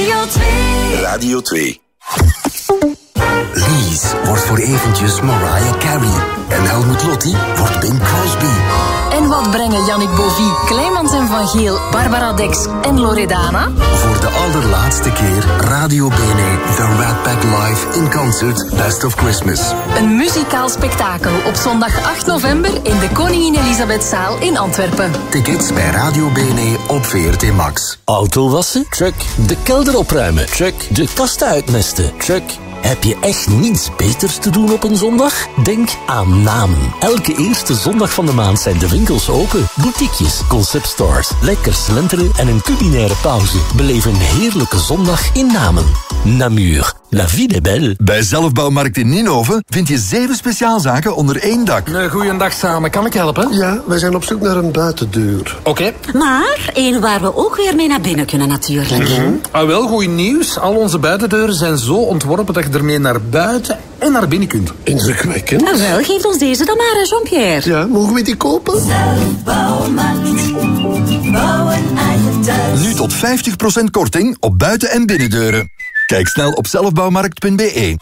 Radio 2. Radio 2. Lies wordt voor eventjes Mariah Carey. En Helmut Lotti wordt Bing Crosby. En wat brengen Yannick Bovie, Clemens en Van Geel, Barbara Dex en Loredana? Voor de allerlaatste keer Radio Bene, The Rat Pack Live in concert Best of Christmas. Een muzikaal spektakel op zondag 8 november in de Koningin Elisabethzaal in Antwerpen. Tickets bij Radio Bene op VRT Max. Auto wassen? Check. De kelder opruimen? Check. De kasten uitmesten? Check. Heb je echt niets beters te doen op een zondag? Denk aan Namen. Elke eerste zondag van de maand zijn de winkels open. Boutiquejes, conceptstores, lekker slenteren en een culinaire pauze. Beleef een heerlijke zondag in Namen. Namur. La vie est belle. Bij Zelfbouwmarkt in Ninove vind je 7 speciaalzaken onder één dak. Goeiedag samen, kan ik helpen? Ja, wij zijn op zoek naar een buitendeur. Oké. Maar één waar we ook weer mee naar binnen kunnen natuurlijk. Wel, goed nieuws. Al onze buitendeuren zijn zo ontworpen dat je ermee naar buiten en naar binnen kunt. Indrukwekkend. Nou wel, geef ons deze dan maar, Jean-Pierre. Ja, mogen we die kopen? Zelfbouwmarkt. Bouwen aan je thuis. Nu tot 50% korting op buiten- en binnendeuren. Kijk snel op zelfbouwmarkt.be.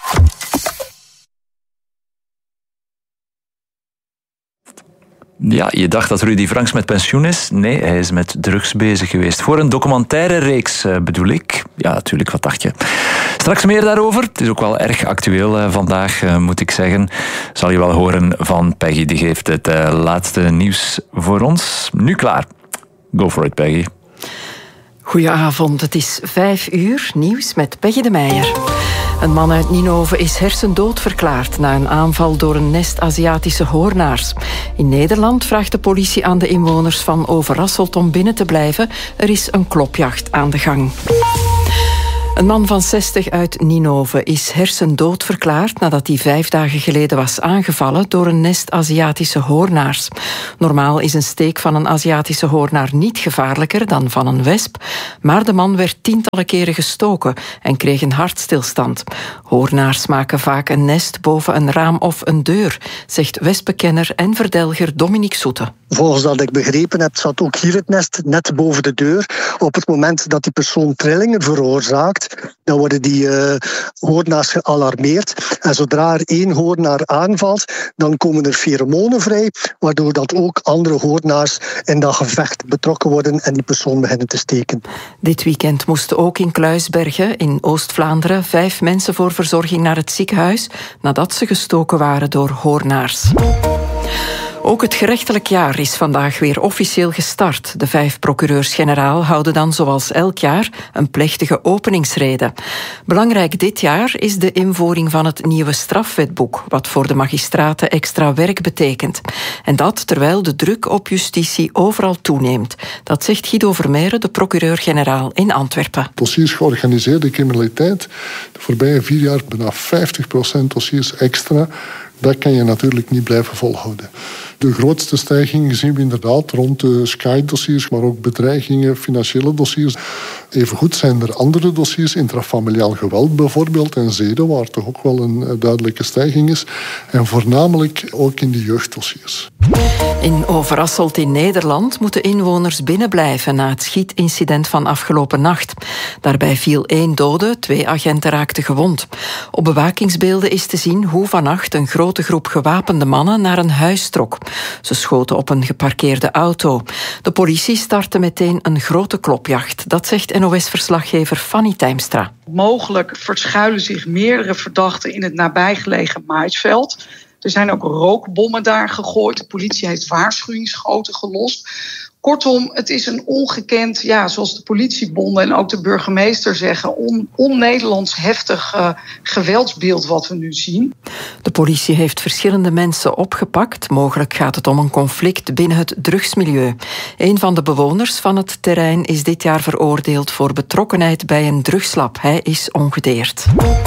Ja, je dacht dat Rudy Franks met pensioen is? Nee, hij is met drugs bezig geweest. Voor een documentaire reeks bedoel ik. Ja, natuurlijk, wat dacht je? Straks meer daarover. Het is ook wel erg actueel vandaag, moet ik zeggen. Zal je wel horen van Peggy. Die geeft het laatste nieuws voor ons. Nu klaar. Go for it, Peggy. Goedenavond, het is 5:00, nieuws met Peggy de Meijer. Een man uit Ninove is hersendood verklaard na een aanval door een nest Aziatische hoornaars. In Nederland vraagt de politie aan de inwoners van Overasselt om binnen te blijven. Er is een klopjacht aan de gang. Een man van 60 uit Ninove is hersendood verklaard nadat hij 5 dagen geleden was aangevallen door een nest Aziatische hoornaars. Normaal is een steek van een Aziatische hoornaar niet gevaarlijker dan van een wesp, maar de man werd tientallen keren gestoken en kreeg een hartstilstand. Hoornaars maken vaak een nest boven een raam of een deur, zegt wespenkenner en verdelger Dominique Soete. Volgens dat ik begrepen heb, zat ook hier het nest net boven de deur. Op het moment dat die persoon trillingen veroorzaakt, dan worden die hoornaars gealarmeerd. En zodra er 1 hoornaar aanvalt, dan komen er feromonen vrij, waardoor dat ook andere hoornaars in dat gevecht betrokken worden en die persoon beginnen te steken. Dit weekend moesten ook in Kluisbergen in Oost-Vlaanderen 5 mensen voor verzorging naar het ziekenhuis nadat ze gestoken waren door hoornaars. Ook het gerechtelijk jaar is vandaag weer officieel gestart. De 5 procureurs-generaal houden dan zoals elk jaar een plechtige openingsrede. Belangrijk dit jaar is de invoering van het nieuwe strafwetboek, wat voor de magistraten extra werk betekent. En dat terwijl de druk op justitie overal toeneemt. Dat zegt Guido Vermeijren, de procureur-generaal in Antwerpen. Dossiers georganiseerde criminaliteit, de voorbije 4 jaar bijna 50% dossiers extra. Dat kan je natuurlijk niet blijven volhouden. De grootste stijging zien we inderdaad rond de Sky-dossiers, maar ook bedreigingen, financiële dossiers. Evengoed zijn er andere dossiers, intrafamiliaal geweld bijvoorbeeld en zeden, waar toch ook wel een duidelijke stijging is. En voornamelijk ook in de jeugddossiers. In Overasselt in Nederland moeten inwoners binnenblijven na het schietincident van afgelopen nacht. Daarbij viel 1 dode, 2 agenten raakten gewond. Op bewakingsbeelden is te zien hoe vannacht een grote groep gewapende mannen naar een huis trok. Ze schoten op een geparkeerde auto. De politie startte meteen een grote klopjacht. Dat zegt NOS-verslaggever Fanny Tijmstra. Mogelijk verschuilen zich meerdere verdachten in het nabijgelegen maisveld. Er zijn ook rookbommen daar gegooid. De politie heeft waarschuwingsschoten gelost. Kortom, het is een ongekend, zoals de politiebonden en ook de burgemeester zeggen, on-Nederlands heftig geweldsbeeld wat we nu zien. De politie heeft verschillende mensen opgepakt. Mogelijk gaat het om een conflict binnen het drugsmilieu. Een van de bewoners van het terrein is dit jaar veroordeeld voor betrokkenheid bij een drugslab. Hij is ongedeerd.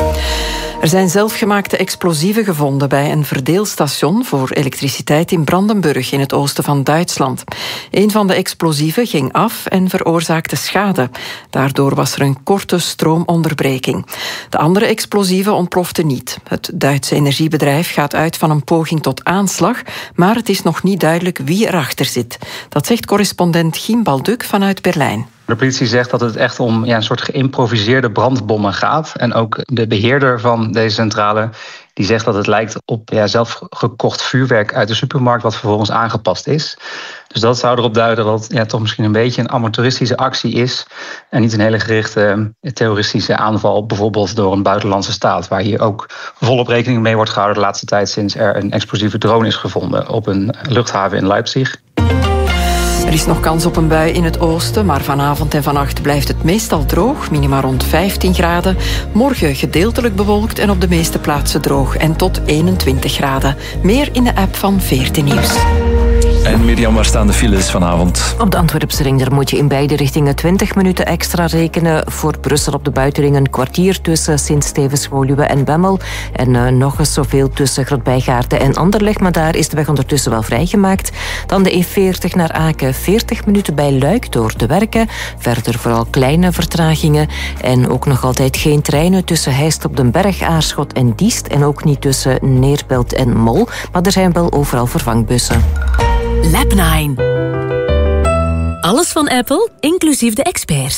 Er zijn zelfgemaakte explosieven gevonden bij een verdeelstation voor elektriciteit in Brandenburg in het oosten van Duitsland. Een van de explosieven ging af en veroorzaakte schade. Daardoor was er een korte stroomonderbreking. De andere explosieven ontploften niet. Het Duitse energiebedrijf gaat uit van een poging tot aanslag, maar het is nog niet duidelijk wie erachter zit. Dat zegt correspondent Giem Balduk vanuit Berlijn. De politie zegt dat het echt om een soort geïmproviseerde brandbommen gaat. En ook de beheerder van deze centrale die zegt dat het lijkt op zelf gekocht vuurwerk uit de supermarkt wat vervolgens aangepast is. Dus dat zou erop duiden dat het toch misschien een beetje een amateuristische actie is en niet een hele gerichte terroristische aanval, bijvoorbeeld door een buitenlandse staat, waar hier ook volop rekening mee wordt gehouden de laatste tijd sinds er een explosieve drone is gevonden op een luchthaven in Leipzig. Er is nog kans op een bui in het oosten, maar vanavond en vannacht blijft het meestal droog, minima rond 15 graden. Morgen gedeeltelijk bewolkt en op de meeste plaatsen droog en tot 21 graden. Meer in de app van 14 Nieuws. En Mirjam, waar staan de files vanavond? Op de Antwerpse ring, daar moet je in beide richtingen 20 minuten extra rekenen. Voor Brussel op de buitenring een kwartier tussen Sint-Stevens-Woluwe en Bemmel. En nog eens zoveel tussen Grootbijgaarden en Anderlecht. Maar daar is de weg ondertussen wel vrijgemaakt. Dan de E40 naar Aken, 40 minuten bij Luik door de werken. Verder vooral kleine vertragingen. En ook nog altijd geen treinen tussen Heist op den Berg, Aarschot en Diest. En ook niet tussen Neerpelt en Mol. Maar er zijn wel overal vervangbussen. Lab 9. Alles van Apple, inclusief de experts.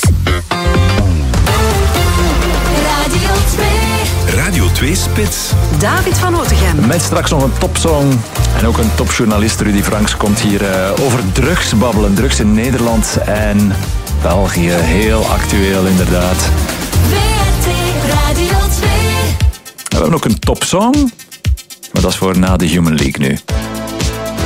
Radio 2. Radio 2 Spits. David van Otegem. Met straks nog een topsong. En ook een topjournalist, Rudy Franks, komt hier over drugs babbelen. Drugs in Nederland en België. Heel actueel, inderdaad. WRT Radio 2. We hebben ook een topsong. Maar dat is voor na de Human League nu.